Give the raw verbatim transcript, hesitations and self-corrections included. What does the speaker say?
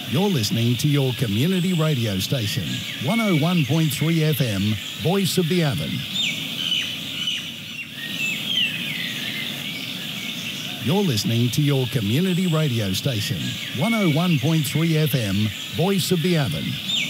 You're listening to your community radio station, one oh one point three F M, Voice of the Avon. You're listening to your community radio station, one oh one point three F M, Voice of the Avon.